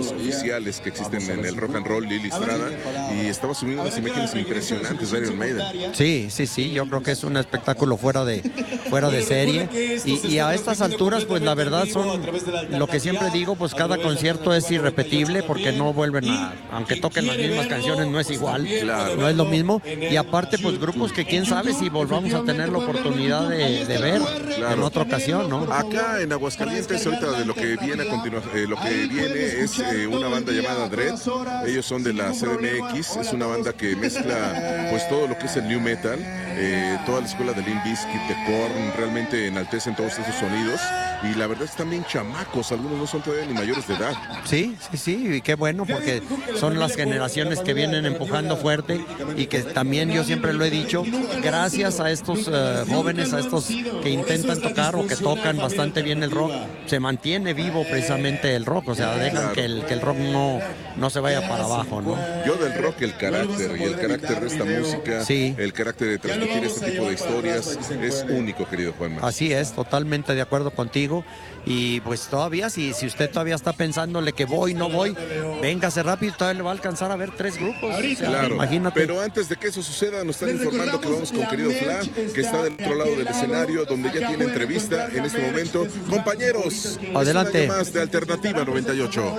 voces oficiales que existen en el rock and roll, Lily Estrada, y estaba subiendo unas imágenes impresionantes de Iron Maiden. Sí, yo creo que es un espectáculo fuera de serie, y a estas alturas, pues la verdad son, lo que siempre digo, pues cada concierto es irrepetible, porque no vuelven aunque toquen las mismas canciones, no es igual, claro. No es lo mismo, y aparte, pues grupos que quién sabe si volvamos a tener la oportunidad de ver, claro, en otra ocasión, ¿no? Acá en Aguascalientes, ahorita de lo que viene a continuación, lo que viene es una banda llamada Dread. Ellos son de la CDMX, es una banda que mezcla pues todo lo que es el new metal, toda la escuela de Limp Bizkit, de Korn, realmente enaltecen todos esos sonidos, y la verdad es que están bien chamacos, algunos no son todavía ni mayores de edad. Sí, y qué bueno, porque son las generaciones que vienen empujando fuerte, y que también yo siempre lo he dicho, gracias a estos jóvenes, a estos que intentan tocar o que tocan bastante bien el rock, se mantiene vivo precisamente el rock, o sea, dejan que el rock no se vaya para abajo, ¿no? Yo del rock el carácter, y el carácter de esta música, sí, el carácter de transmitir este tipo de historias es único, querido Juanma. Así es, totalmente de acuerdo contigo. Y pues todavía, si usted todavía está pensándole que voy, no voy, véngase rápido, todavía le va a alcanzar a ver 3 grupos. O sea, claro, imagínate. Pero antes de que eso suceda, nos están informando que vamos con querido Fla, que está del otro lado del escenario, donde ya tiene entrevista en este momento. Compañeros, adelante. Más de Alternativa 98.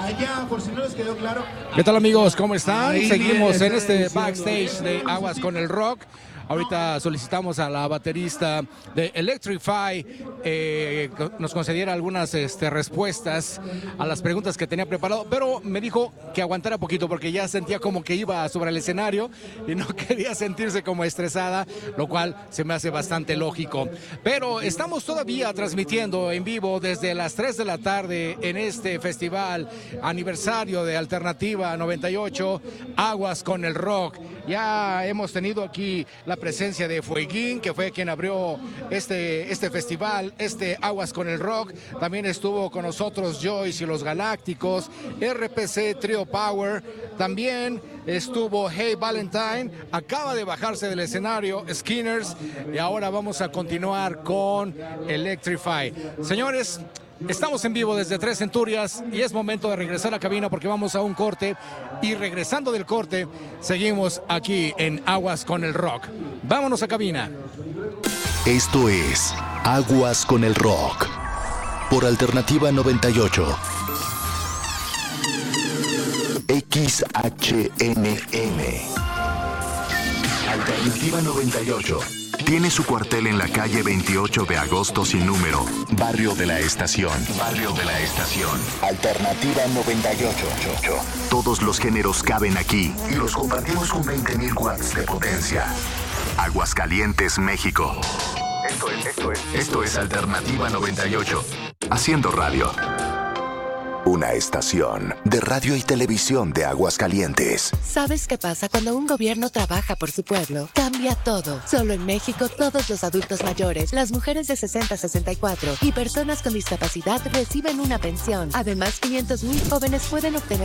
¿Qué tal, amigos? ¿Cómo están? Seguimos en este backstage de Aguas con el Rock. Ahorita solicitamos a la baterista de Electrify nos concediera algunas respuestas a las preguntas que tenía preparado, pero me dijo que aguantara poquito porque ya sentía como que iba sobre el escenario y no quería sentirse como estresada, lo cual se me hace bastante lógico. Pero estamos todavía transmitiendo en vivo desde las 3 de la tarde en este festival aniversario de Alternativa 98, Aguas con el Rock. Ya hemos tenido aquí la presencia de Fueguín, que fue quien abrió este festival, Aguas con el Rock. También estuvo con nosotros Joyce y los Galácticos, RPC Trio Power. También estuvo Hey Valentine, acaba de bajarse del escenario Skinners, y ahora vamos a continuar con Electrify. Señores, estamos en vivo desde Tres Centurias y es momento de regresar a cabina porque vamos a un corte, y regresando del corte seguimos aquí en Aguas con el Rock. Vámonos a cabina. Esto es Aguas con el Rock por Alternativa 98. XHNM. Alternativa 98. Tiene su cuartel en la calle 28 de agosto sin número, Barrio de la Estación. Alternativa 98. Todos los géneros caben aquí y los compartimos con 20,000 watts de potencia. Aguascalientes, México. Esto es Alternativa 98. Haciendo radio. Una estación de radio y televisión de Aguascalientes. ¿Sabes qué pasa cuando un gobierno trabaja por su pueblo? Cambia todo. Solo en México, todos los adultos mayores, las mujeres de 60 a 64 y personas con discapacidad reciben una pensión. Además, 500,000 jóvenes pueden obtener